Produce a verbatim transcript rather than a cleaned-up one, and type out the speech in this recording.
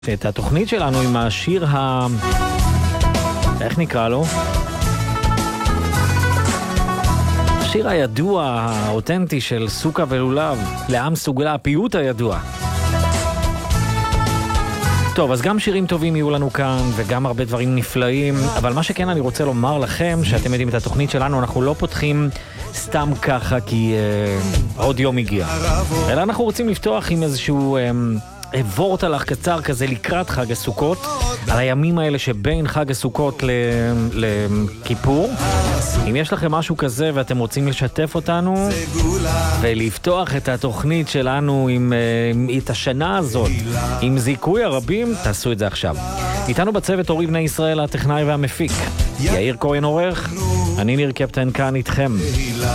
את התוכנית שלנו עם השיר ה... איך נקרא לו? השיר הידוע, האותנטי של סוכה ולולב, לעם סוגלה, הפיוט הידוע. טוב, אז גם שירים טובים יהיו לנו כאן, וגם הרבה דברים נפלאים, אבל מה שכן אני רוצה לומר לכם, שאתם יודעים את התוכנית שלנו, אנחנו לא פותחים סתם ככה כי אה, עוד יום הגיע. אלא אנחנו רוצים לפתוח עם איזשהו... אה, עבורת הלך קצר כזה לקראת חג הסוכות, על הימים האלה שבין חג הסוכות לכיפור. אם יש לכם משהו כזה ואתם רוצים לשתף אותנו ולפתוח את התוכנית שלנו עם, עם את השנה הזאת עם זיכוי הרבים, תעשו את זה עכשיו. איתנו בצוות אורי בני ישראל, הטכנאי והמפיק, יאיר כהן עורך, אני ניר קפטן כאן איתכם.